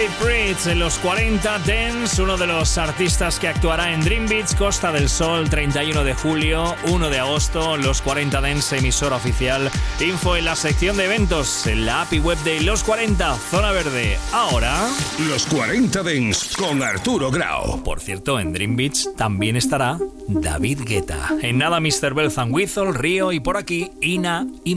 David Pritz en los 40 Dance, uno de los artistas que actuará en Dream Beach, Costa del Sol, 31 de julio, 1 de agosto, los 40 Dance, emisora oficial. Info en la sección de eventos, en la API web de Los 40, Zona Verde. Ahora, Los 40 Dance con Arturo Grau. Por cierto, en Dream Beach también estará David Guetta. En nada, Mr. Bells and Whistle, Río y por aquí, Ina y